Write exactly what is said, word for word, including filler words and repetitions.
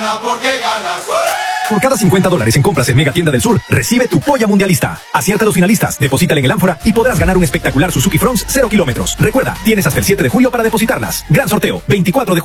gana porque ganas. Por cada cincuenta dólares en compras en Mega Tienda del Sur, recibe tu polla mundialista. Acierta a los finalistas, deposítala en el ánfora y podrás ganar un espectacular Suzuki Fronts cero kilómetros. Recuerda, tienes hasta el siete de julio para depositarlas. Gran sorteo, veinticuatro de julio.